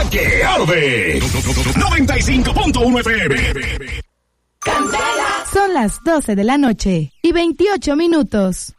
que arde. 95.1 FM. Son las 12 de la noche y 28 minutos.